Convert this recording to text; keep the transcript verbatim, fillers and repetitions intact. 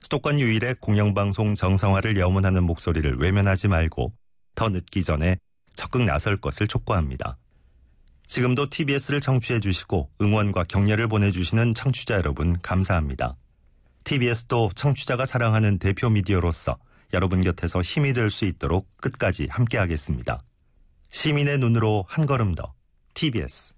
수도권 유일의 공영방송 정상화를 염원하는 목소리를 외면하지 말고 더 늦기 전에 적극 나설 것을 촉구합니다. 지금도 티비에스를 청취해 주시고 응원과 격려를 보내주시는 청취자 여러분 감사합니다. 티비에스도 청취자가 사랑하는 대표 미디어로서 여러분 곁에서 힘이 될 수 있도록 끝까지 함께하겠습니다. 시민의 눈으로 한 걸음 더 티비에스.